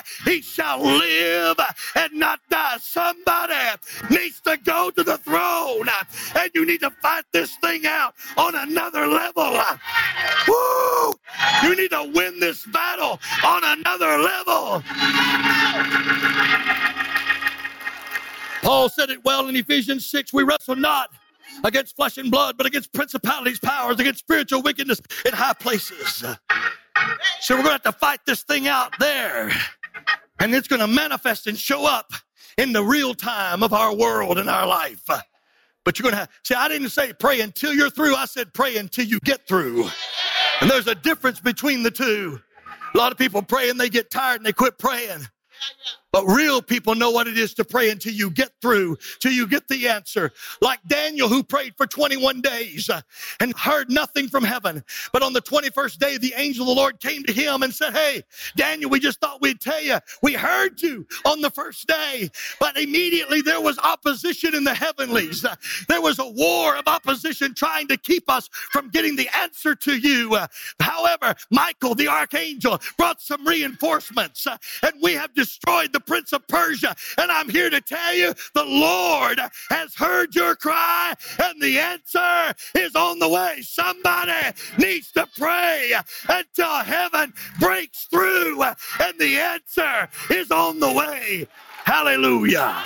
he shall live and not die. Somebody needs to go to the throne, and you need to fight this thing out on another level. Woo! You need to win this battle on another level. Paul said it well in Ephesians 6. We wrestle not against flesh and blood, but against principalities, powers, against spiritual wickedness in high places. So we're going to have to fight this thing out there. And it's going to manifest and show up in the real time of our world and our life. But you're going to have, see, I didn't say pray until you're through. I said pray until you get through. And there's a difference between the two. A lot of people pray and they get tired and they quit praying. But real people know what it is to pray until you get through, till you get the answer. Like Daniel, who prayed for 21 days and heard nothing from heaven. But on the 21st day, the angel of the Lord came to him and said, hey, Daniel, we just thought we'd tell you. We heard you on the first day. But immediately there was opposition in the heavenlies. There was a war of opposition trying to keep us from getting the answer to you. However, Michael, the archangel, brought some reinforcements. And we have destroyed the prince of Persia. And I'm here to tell you, the Lord has heard your cry and the answer is on the way. Somebody needs to pray until heaven breaks through and the answer is on the way. Hallelujah.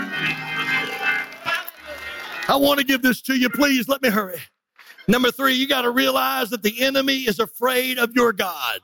I want to give this to you. Please let me hurry. Number 3, you got to realize that the enemy is afraid of your God.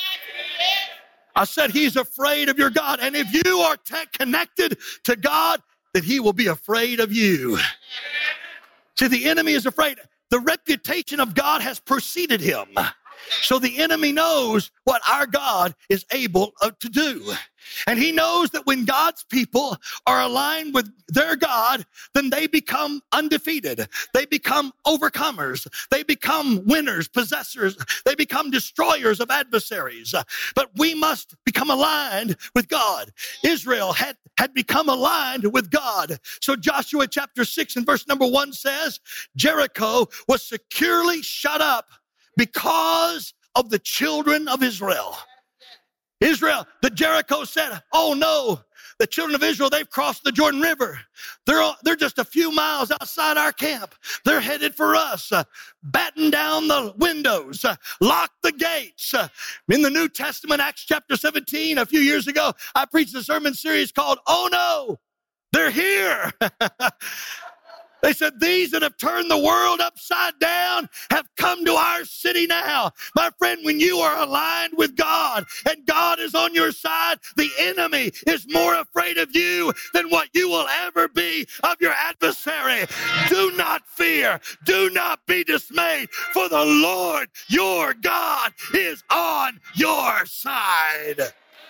I said he's afraid of your God. And if you are connected to God, then he will be afraid of you. See, the enemy is afraid. The reputation of God has preceded him. So the enemy knows what our God is able to do. And he knows that when God's people are aligned with their God, then they become undefeated. They become overcomers. They become winners, possessors. They become destroyers of adversaries. But we must become aligned with God. Israel had become aligned with God. So Joshua chapter 6 and verse number 1 says, Jericho was securely shut up because of the children of Israel. The Jericho said, oh no, the children of Israel, they've crossed the Jordan River. They're just a few miles outside our camp. They're headed for us. Batten down the windows. Lock the gates. In the New Testament, Acts chapter 17, a few years ago, I preached a sermon series called, Oh no, they're here. They said, these that have turned the world upside down have come to our city now. My friend, when you are aligned with God and God is on your side, the enemy is more afraid of you than what you will ever be of your adversary. Do not fear. Do not be dismayed, for the Lord your God is on your side.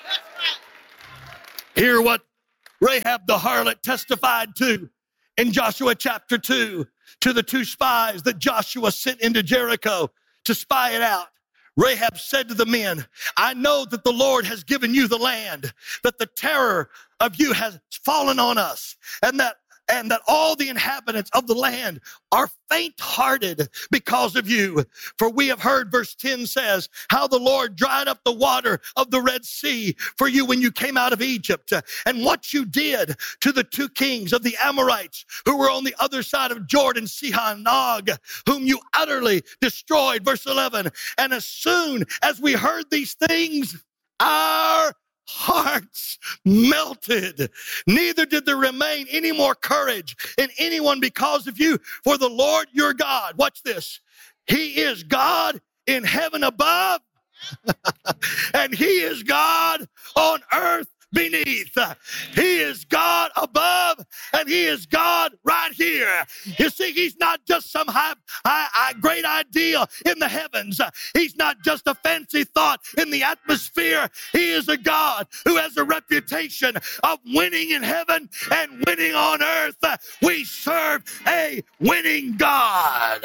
Hear what Rahab the harlot testified to in Joshua chapter 2 to the 2 spies that Joshua sent into Jericho to spy it out. Rahab said to the men, I know that the Lord has given you the land, that the terror of you has fallen on us, and that all the inhabitants of the land are faint-hearted because of you. For we have heard, verse 10 says, how the Lord dried up the water of the Red Sea for you when you came out of Egypt, and what you did to the 2 kings of the Amorites who were on the other side of Jordan, Sihon and Og, whom you utterly destroyed. Verse 11, and as soon as we heard these things, our hearts melted. Neither did there remain any more courage in anyone because of you. For the Lord your God, watch this, he is God in heaven above, and he is God on earth beneath. He is God above, and he is God right here. You see, he's not just some great idea in the heavens. He's not just a fancy thought in the atmosphere. He is a God who has a reputation of winning in heaven and winning on earth. We serve a winning God.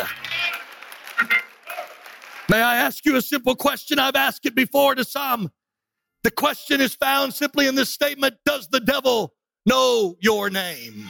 May I ask you a simple question? I've asked it before to some. The question is found simply in this statement: does the devil know your name?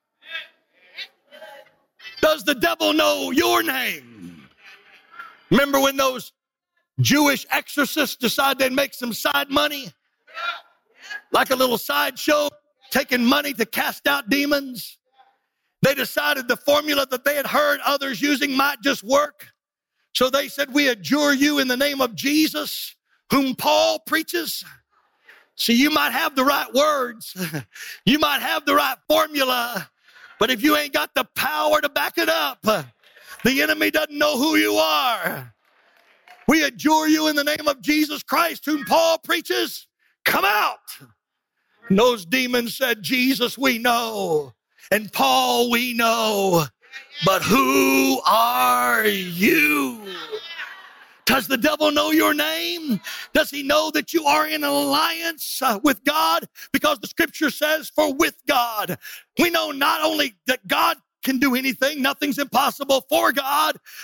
Does the devil know your name? Remember when those Jewish exorcists decided they'd make some side money? like a little sideshow, taking money to cast out demons. They decided the formula that they had heard others using might just work. So they said, we adjure you in the name of Jesus, whom Paul preaches. See, you might have the right words. You might have the right formula. But if you ain't got the power to back it up, the enemy doesn't know who you are. We adjure you in the name of Jesus Christ, whom Paul preaches. Come out. And those demons said, Jesus, we know. And Paul, we know. But who are you? Does the devil know your name? Does he know that you are in alliance with God? Because the scripture says, for with God. We know not only that God can do anything, nothing's impossible for God,